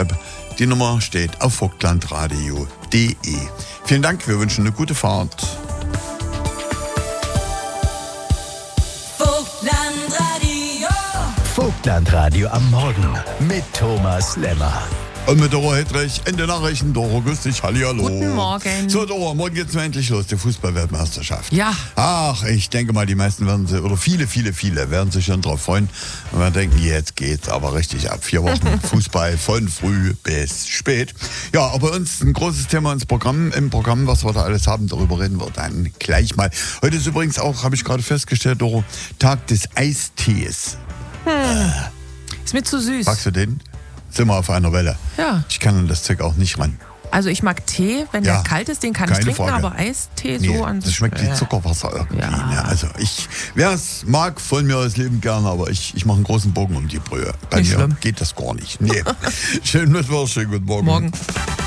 WhatsApp. Die Nummer steht auf vogtlandradio.de. Vielen Dank, wir wünschen eine gute Fahrt. Vogtlandradio am Morgen mit Thomas Lemmer. Und mit Doro Hedrich in den Nachrichten. Doro, grüß dich, hallihallo. Guten Morgen. So, Doro, morgen geht's mir endlich los, die Fußball-Weltmeisterschaft. Ja. Ach, ich denke mal, die meisten werden sich, oder viele werden sich schon drauf freuen. Und wir denken, jetzt geht's aber richtig ab. 4 Wochen Fußball von früh bis spät. Ja, aber uns ein großes Thema im Programm, was wir da alles haben, darüber reden wir dann gleich mal. Heute ist übrigens auch, habe ich gerade festgestellt, Doro, Tag des Eistees. Ist mir zu süß. Magst du den? Sind wir auf einer Welle. Ja. Ich kann an das Zeug auch nicht ran. Also ich mag Tee, wenn der kalt ist, den kann ich trinken, Frage. aber Eistee Nee, so an sich. das schmeckt wie Zuckerwasser irgendwie. Ja. Ne? Also wer es mag, von mir aus leben gerne, aber ich mache einen großen Bogen um die Brühe. Bei Nicht mir schlimm. geht das gar nicht. Nee. Schönen Mittwoch, schönen guten Morgen. Morgen.